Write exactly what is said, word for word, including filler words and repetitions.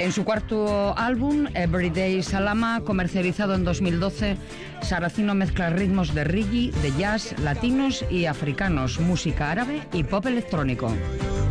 En su cuarto álbum, Everyday Salama, comercializado en dos mil doce, Saracino mezcla ritmos de reggae, de jazz, latinos y africanos, música árabe y pop electrónico.